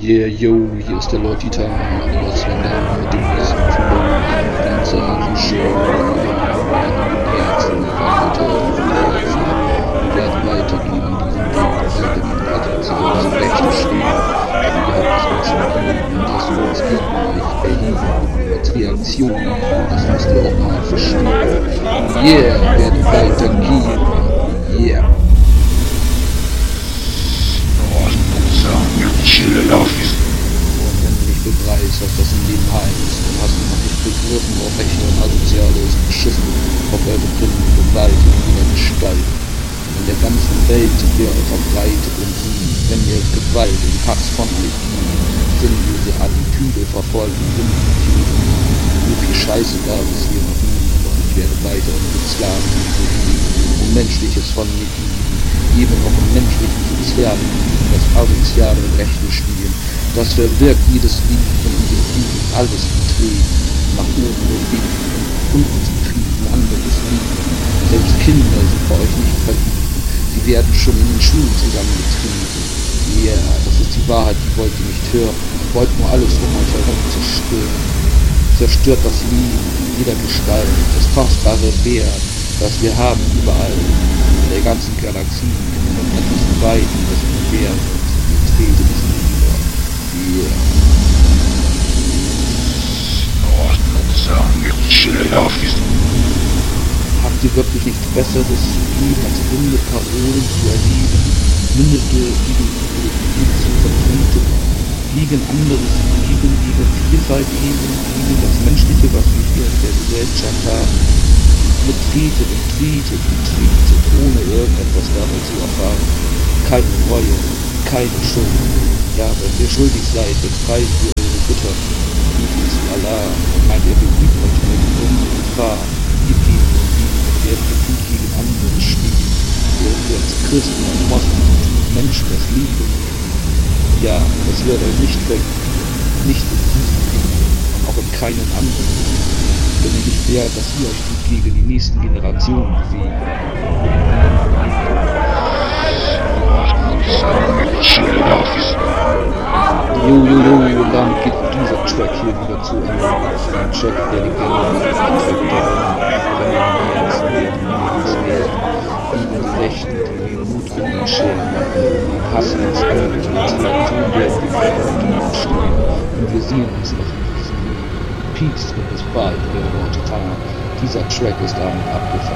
Yeah, yo, hier ist der Lord Titan, alias Vandal mit dem riesigen Flow, ganz eure Show, Herzen, Herzen, wir werden weitergehen in diesem Weg, weitergehen, weiter zu unseren Rechten stehen, denn ihr habt es uns gegeben und das Wort gegen euch erheben, als Reaktion, das müsst ihr auch mal verstehen, yeah, werden weitergehen, yeah. Und wenn du nicht begreifst, was das im Leben heißt, dann hast du noch nicht begriffen, ob Rechte und Asoziale ist beschissen, auf eure Gründe Gewalt in jeder Gestalt. In der ganzen Welt wäre verbreitet und wenn ihr Gewalt und Hass von euch gibt, sinnlose Attitüde verfolgen, so viel Scheiße gab es hier noch nie, doch ich werde weiter unsere Sklaven und Menschliches von mir geben, eben auch im menschlichen sozialen das asoziale Rechte spielen. Das verwirkt jedes Lied und in dem Lied alles betreten, nach oben und unten zu trieben, anderes Lied. Selbst Kinder sind bei euch nicht verliebt, sie werden schon in den Schulen zusammengetrieben. Ja, das ist die Wahrheit, die wollt ihr nicht hören, wollt nur alles um euch herum zerstören. Zerstört das Leben in jeder Gestalt, das kostbare Wert, das wir haben überall, in der ganzen Galaxie, und etwas weit, das Wert, die Trete des Nieder. Yeah. Habt ihr wirklich nichts Besseres zu geben, als runde Parolen zu erheben, mündete zu vertreten, gegen anderes Leben, gegen Vielfalt eben, gegen das Menschliche, was wir hier in der Gesellschaft haben, betretet und tretet und tretet, ohne irgendetwas dabei zu erfahren. Keine Reue, keine Schuld. Ja, wenn ihr schuldig seid, dann preist ihr eure Götter. Ruft zu Allah und meint, er beglückt euch mit unsere Gefahr. Ihr geht und werdet gefühlt gegen andere stehen. Während wir als Christen und Moslems Menschen das Liebe. Ja, das wird euch nicht weg. Nicht in diesem Leben und auch in keinem anderen. Wenn ihr nicht wärt, dass ihr euch gut gegen die nächsten Generationen bewegt. Jo, damit geht dieser Track hier wieder zu Ende. Ein Track, der die Gänge macht, ein Track, der wenn ihr am Herzen werden, gegen die Rechten, die Mut in den Scheren machen, die hassen uns alle, die Kreaturen werden die Verantwortung stehen. Und wir sehen uns noch in diesem Peace und bis bald, der Lord Titan. Dieser Track ist damit abgefahren.